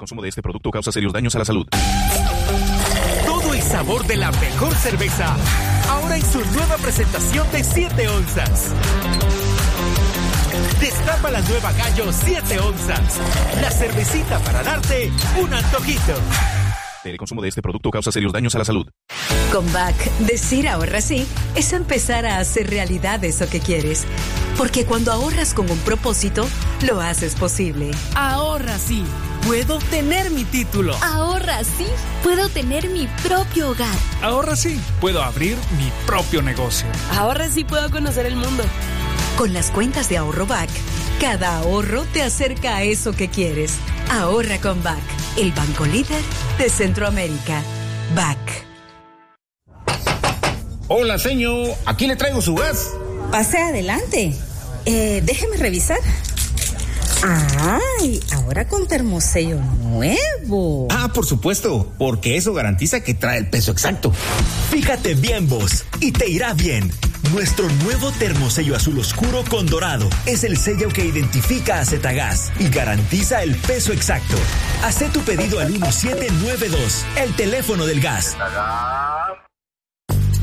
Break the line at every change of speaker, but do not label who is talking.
El consumo de este producto causa serios daños a la salud.
Todo el sabor de la mejor cerveza, ahora en su nueva presentación de 7 onzas. Destapa la nueva Gallo 7 onzas. La cervecita para darte un antojito.
El consumo de este producto causa serios daños a la salud.
Con BAC, decir ahorra sí es empezar a hacer realidad eso que quieres. Porque cuando ahorras con un propósito, lo haces posible.
Ahorra sí, puedo tener mi título.
Ahorra sí, puedo tener mi propio hogar.
Ahorra sí, puedo abrir mi propio negocio.
Ahorra sí, puedo conocer el mundo.
Con las cuentas de ahorro BAC, cada ahorro te acerca a eso que quieres. Ahorra con BAC, el banco líder de Centroamérica. BAC.
Hola, señor. Aquí le traigo su gas.
Pase adelante. Déjeme revisar. ¡Ay! Ahora con termosello nuevo.
Ah, por supuesto, porque eso garantiza que trae el peso exacto.
Fíjate bien vos, y te irá bien. Nuestro nuevo termosello azul oscuro con dorado es el sello que identifica a Zetagas y garantiza el peso exacto. Haz tu pedido al 1792, el teléfono del gas.